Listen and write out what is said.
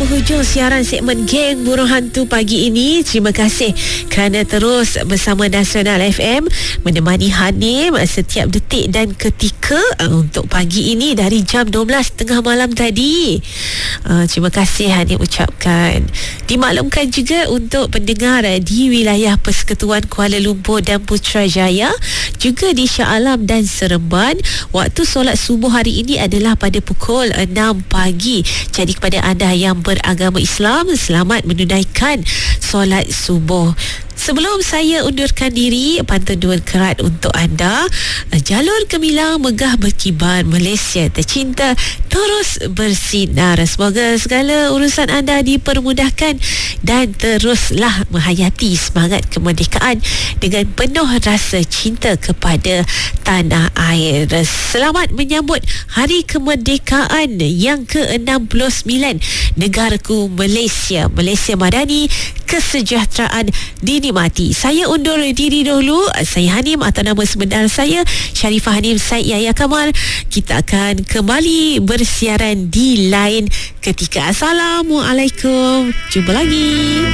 penghujung siaran segmen Geng Burung Hantu pagi ini. Terima kasih kerana terus bersama Nasional FM menemani Hanim setiap detik dan ketika untuk pagi ini dari jam 12.30 malam tadi. Terima kasih Hanim ucapkan. Dimaklumkan juga untuk pendengar di wilayah Persekutuan Kuala Lumpur dan Putrajaya, juga di Shah Alam dan Seremban, waktu solat subuh hari ini adalah pada pukul 6 pagi. Jadi kepada anda yang beragama Islam, selamat menunaikan solat subuh. Sebelum saya undurkan diri, pantun dua kerat untuk anda. Jalur gemilang megah berkibar, Malaysia tercinta terus bersinar. Semoga segala urusan anda dipermudahkan dan teruslah menghayati semangat kemerdekaan dengan penuh rasa cinta kepada tanah air. Selamat menyambut Hari Kemerdekaan yang ke-69 negaraku Malaysia. Malaysia Madani, kesejahteraan dinikmati. Saya undur diri dahulu. Saya Hanim, atau nama sebenar saya Sharifah Hanim Said Yahya Kamal. Kita akan kembali bersiaran di lain ketika. Assalamualaikum. Jumpa lagi.